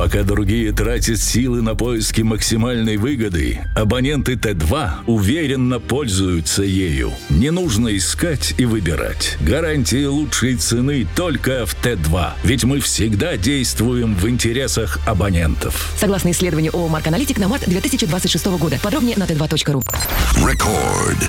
Пока другие тратят силы на поиски максимальной выгоды, абоненты Т2 уверенно пользуются ею. Не нужно искать и выбирать. Гарантия лучшей цены только в Т2. Ведь мы всегда действуем в интересах абонентов. Согласно исследованию ООО «Марк Аналитик» на март 2026 года. Подробнее на t2.ru. Record.